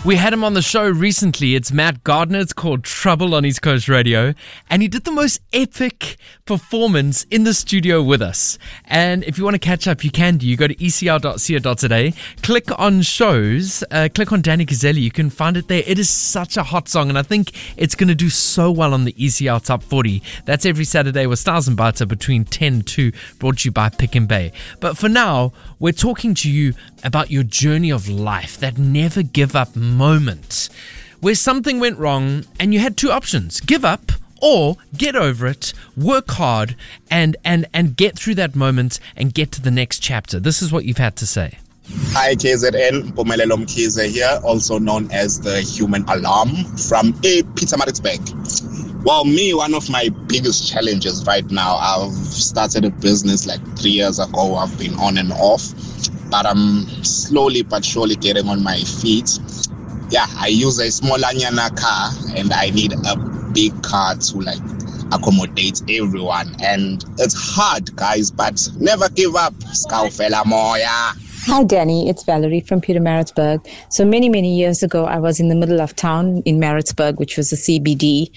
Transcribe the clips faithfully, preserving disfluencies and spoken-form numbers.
We had him on the show recently. It's Matt Gardner. It's called Trouble on East Coast Radio. And he did the most epic performance in the studio with us. And if you want to catch up, you can do. You go to e c r dot co dot za, click on shows, uh, click on Danny Gazzelli. You can find it there. It is such a hot song. And I think it's going to do so well on the E C R Top forty. That's every Saturday with Stars and Butter between ten and two, brought to you by Pick and Bay. But for now, we're talking to you about your journey of life, that never give up moment, where something went wrong and you had two options: give up or get over it, work hard, and, and, and get through that moment and get to the next chapter. This is what you've had to say. Hi, K Z N, Mpumelelo Mkhize here, also known as the Human Alarm from A. Pietermaritzburg. Well, me, one of my biggest challenges right now, I've started a business like three years ago. I've been on and off, but I'm slowly but surely getting on my feet. Yeah, I use a small Anyana car and I need a big car to like accommodate everyone. And it's hard, guys, but never give up. Skaufela moya. Hi, Danny. It's Valerie from Pietermaritzburg. So many, many years ago, I was in the middle of town in Maritzburg, which was a C B D.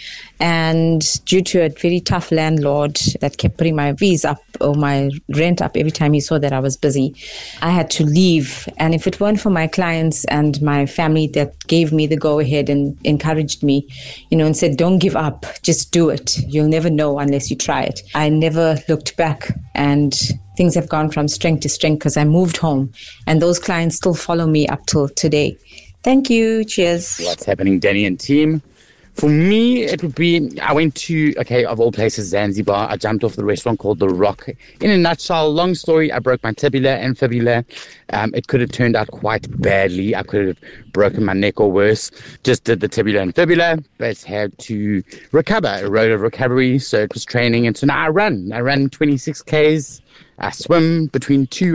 And due to a very tough landlord that kept putting my fees up or my rent up every time he saw that I was busy, I had to leave. And if it weren't for my clients and my family that gave me the go-ahead and encouraged me, you know, and said, don't give up, just do it. You'll never know unless you try it. I never looked back, and things have gone from strength to strength because I moved home, and those clients still follow me up till today. Thank you. Cheers. What's happening, Danny and team? For me, it would be, I went to, okay, of all places, Zanzibar. I jumped off the restaurant called The Rock. In a nutshell, long story, I broke my tibia and fibula. Um, it could have turned out quite badly. I could have broken my neck or worse. Just did the tibia and fibula, but had to recover, a road of recovery. So it was training. And so now I run. I run twenty-six Ks. I swim between two